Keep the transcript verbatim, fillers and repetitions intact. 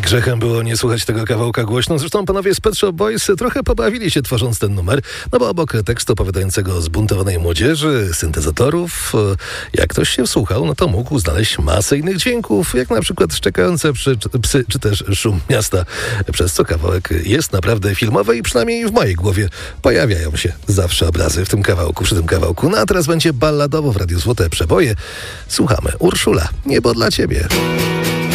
grzechem było nie słuchać tego kawałka głośno. Zresztą panowie z Pet Shop Boys trochę pobawili się tworząc ten numer, no bo obok tekstu opowiadającego o zbuntowanej młodzieży, syntezatorów, jak ktoś się wsłuchał, no to mógł znaleźć masę innych dźwięków, jak na przykład szczekające przy, psy, czy też szum miasta, przez co kawałek jest naprawdę filmowy i przynajmniej w mojej głowie pojawiają się zawsze obrazy w tym kawałku, przy tym kawałku. No a teraz będzie balladowo w Radiu Złote Przeboje. Słuchamy. Urszula, niebo dla ciebie.